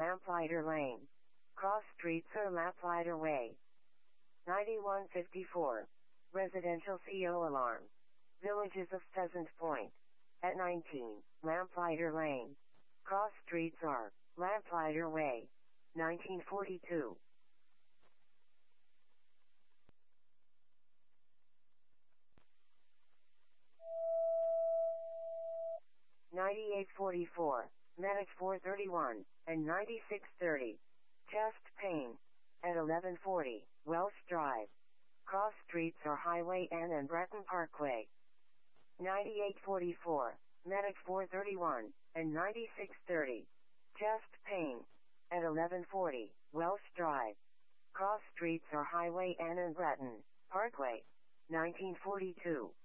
Lamplighter Lane. Cross streets or Lamplighter Way. 9154. Residential CO alarm. Villages of Pheasant Point. At 19, Lamplighter Lane. Cross streets are Lamplighter Way. 1942. 9844. Medic 431 and 9630. Chest pain. At 1140, Welsh Drive. Cross streets are Highway N and Breton Parkway. 9844. Medic 431 and 9630. Chest pain. At 1140, Welsh Drive. Cross streets are Highway N and Breton Parkway. 1942.